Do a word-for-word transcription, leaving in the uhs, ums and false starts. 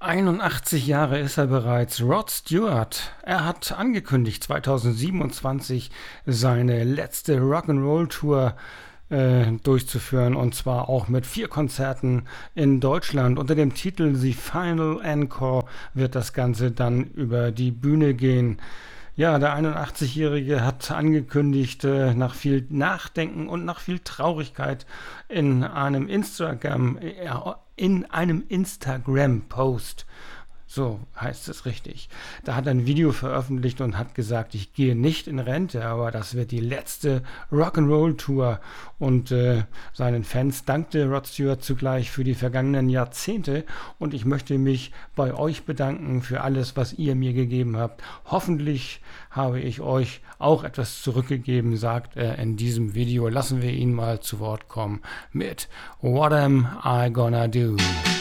einundachtzig Jahre ist er bereits, Rod Stewart. Er hat angekündigt, zweitausendsiebenundzwanzig seine letzte Rock'n'Roll-Tour äh, durchzuführen, und zwar auch mit vier Konzerten in Deutschland. Unter dem Titel The Final Encore wird das Ganze dann über die Bühne gehen. Ja, der einundachtzigjährige hat angekündigt, äh, nach viel Nachdenken und nach viel Traurigkeit in einem Instagram, äh, in einem Instagram-Post, so heißt es richtig. Da hat er ein Video veröffentlicht und hat gesagt, ich gehe nicht in Rente, aber das wird die letzte Rock'n'Roll-Tour. Und äh, seinen Fans dankte Rod Stewart zugleich für die vergangenen Jahrzehnte. Und ich möchte mich bei euch bedanken für alles, was ihr mir gegeben habt. Hoffentlich habe ich euch auch etwas zurückgegeben, sagt er in diesem Video. Lassen wir ihn mal zu Wort kommen mit What Am I Gonna Do?